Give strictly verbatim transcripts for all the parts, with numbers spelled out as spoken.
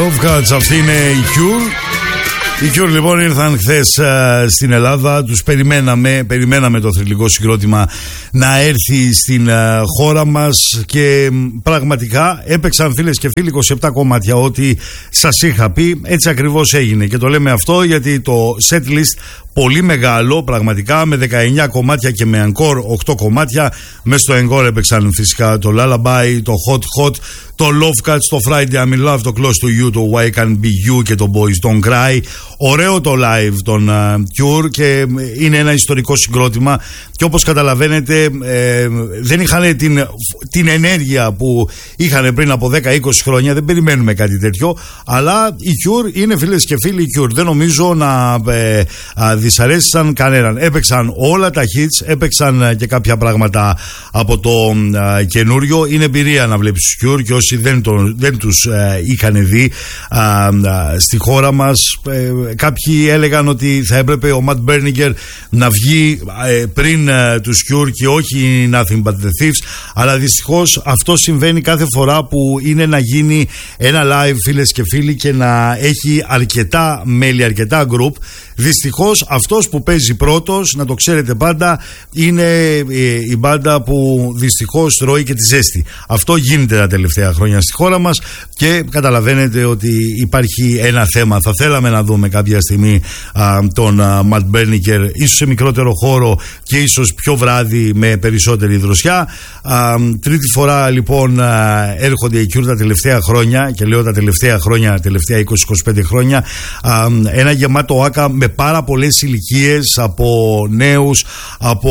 Love Cuts, αυτή είναι η Cure. Οι Cure λοιπόν ήρθαν χθες uh, στην Ελλάδα. Τους περιμέναμε, περιμέναμε το θρυλικό συγκρότημα να έρθει στην uh, χώρα μας και um, πραγματικά έπαιξαν, φίλες και φίλοι, είκοσι επτά κομμάτια, ό,τι σας είχα πει. Έτσι ακριβώς έγινε και το λέμε αυτό γιατί το setlist πολύ μεγάλο πραγματικά, με δεκαεννιά κομμάτια και με encore οκτώ κομμάτια. Μες στο encore έπαιξαν φυσικά το Lullaby, το Hot Hot, το Love Cuts, το Friday I'm in Love, το Close to You, το Why Can't Be You και το Boys Don't Cry. Ωραίο το live των uh, Cure και είναι ένα ιστορικό συγκρότημα και όπως καταλαβαίνετε ε, δεν είχαν την, την ενέργεια που είχαν πριν από δέκα είκοσι χρόνια. Δεν περιμένουμε κάτι τέτοιο, αλλά οι Cure είναι, φίλες και φίλοι, οι Cure. Δεν νομίζω να ε, α, δυσαρέστησαν κανέναν. Έπαιξαν όλα τα hits, έπαιξαν και κάποια πράγματα από το α, καινούριο. Είναι εμπειρία να βλέπεις τους Cure και όσοι δεν, το, δεν τους ε, είχαν δει α, α, στη χώρα μας, ε, κάποιοι έλεγαν ότι θα έπρεπε ο Matt Berninger να βγει ε, πριν ε, τους Cure και όχι Nothing But The Thieves, αλλά δυστυχώς αυτό συμβαίνει κάθε φορά που είναι να γίνει ένα live, φίλες και φίλοι, και να έχει αρκετά μέλη, αρκετά group. Δυστυχώς αυτός που παίζει πρώτος, να το ξέρετε πάντα, είναι η μπάντα που δυστυχώς τρώει και τη ζέστη. Αυτό γίνεται τα τελευταία χρόνια στη χώρα μας και καταλαβαίνετε ότι υπάρχει ένα θέμα. Θα θέλαμε να δούμε κάποια στιγμή α, τον α, Matt Berninger ίσως σε μικρότερο χώρο και ίσως πιο βράδυ με περισσότερη δροσιά. Α, τρίτη φορά λοιπόν α, έρχονται οι Cure τα τελευταία χρόνια, και λέω τα τελευταία χρόνια, τελευταία είκοσι με είκοσι πέντε χρόνια, α, ένα γεμάτο άκα με πάρα πολλές ηλικίες, από νέους, από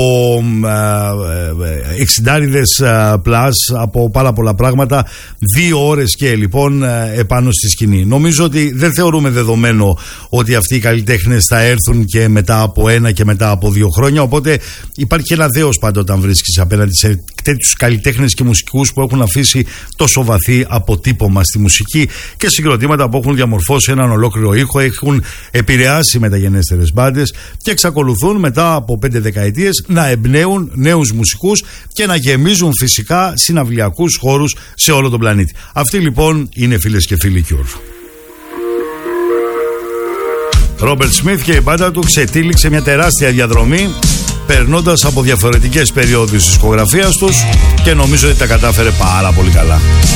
εξιντάριδες πλάς, από πάρα πολλά πράγματα. Δύο ώρες και λοιπόν επάνω στη σκηνή. Νομίζω ότι δεν θεωρούμε δεδομένο ότι αυτοί οι καλλιτέχνες θα έρθουν και μετά από ένα και μετά από δύο χρόνια, οπότε υπάρχει ένα δέος πάντα όταν βρίσκεις απέναντι σε τέτοιους καλλιτέχνες και μουσικούς που έχουν αφήσει τόσο βαθύ αποτύπωμα στη μουσική και συγκροτήματα που έχουν διαμορφώσει έναν ολόκληρο ήχο, έχουν επηρεάσει μεταγενέστερες μπάντες και εξακολουθούν μετά από πέντε δεκαετίες να εμπνέουν νέους μουσικούς και να γεμίζουν φυσικά συναυλιακούς χώρους σε όλο τον πλανήτη. Αυτή λοιπόν είναι, φίλες και φίλοι, Cure. Ρόμπερτ Σμιθ και η μπάντα του ξετύλιξε μια τεράστια διαδρομή, περνώντας από διαφορετικές περιόδους της δισκογραφίας τους, και νομίζω ότι τα κατάφερε πάρα πολύ καλά.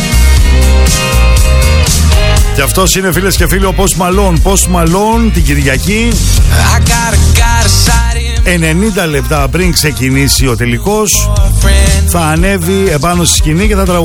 Και αυτός είναι, φίλες και φίλοι, ο Post Malone. Post Malone την Κυριακή, ενενήντα λεπτά πριν ξεκινήσει ο τελικός, θα ανέβει επάνω στη σκηνή και θα τραγουδήσει